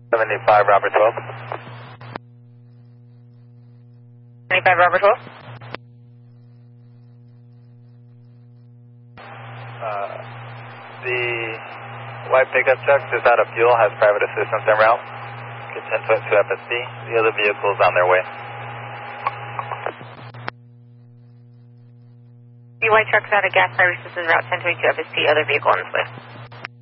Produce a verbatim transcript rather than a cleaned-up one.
seventy-five, Robert twelve. seventy-five, Robert twelve. Uh, the white pickup truck is out of fuel, has private assistance en route. Get ten twenty-two F S D. The other vehicles on their way. The white truck's out of gas, private assistance route ten twenty-two F S D, other vehicle on its way.